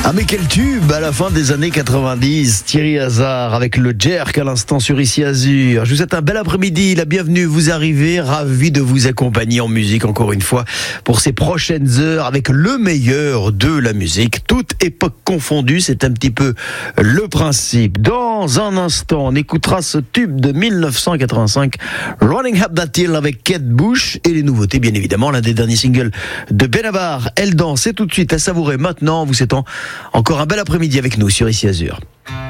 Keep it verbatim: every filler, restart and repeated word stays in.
Ah mais quel tube à la fin des années quatre-vingt-dix, Thierry Hazard avec le Jerk à l'instant sur Ici Azur. Je vous souhaite un bel après-midi, la bienvenue, vous arrivez, ravi de vous accompagner en musique encore une fois pour ces prochaines heures avec le meilleur de la musique, toute époque confondue, c'est un petit peu le principe. Dans un instant, on écoutera ce tube de mille neuf cent quatre-vingt-cinq, Running Up That Hill avec Kate Bush et les nouveautés bien évidemment, l'un des derniers singles de Benabar, Elle danse, c'est tout de suite à savourer maintenant, vous souhaitant encore un bel après-midi avec nous sur Ici Azur.